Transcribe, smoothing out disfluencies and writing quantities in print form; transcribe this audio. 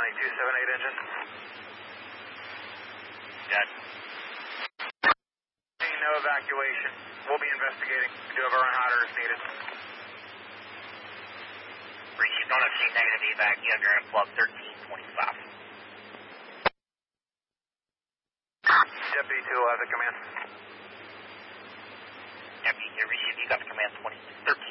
278 engine. Got No evacuation. We'll be investigating. We do have our own hotter if needed. Received on a C negative evac. You have your plug 1325. Deputy 2 will have the command. Deputy, you received. You got the command 1325.